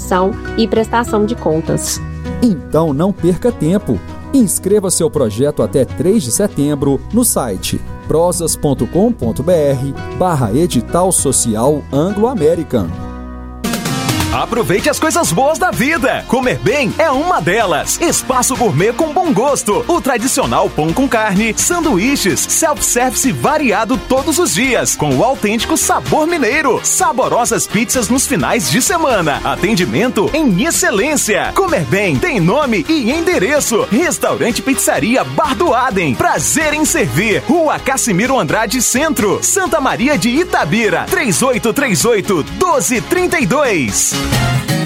audição e prestação de contas. Então não perca tempo. Inscreva seu projeto até 3 de setembro no site prosas.com.br/edital social Anglo-American. Aproveite as coisas boas da vida. Comer bem é uma delas. Espaço Gourmet com bom gosto. O tradicional pão com carne, sanduíches, self-service variado todos os dias, com o autêntico sabor mineiro. Saborosas pizzas nos finais de semana. Atendimento em excelência. Comer bem tem nome e endereço. Restaurante Pizzaria Bar do Adem. Prazer em servir. Rua Cassimiro Andrade Centro, Santa Maria de Itabira. 3838-1232.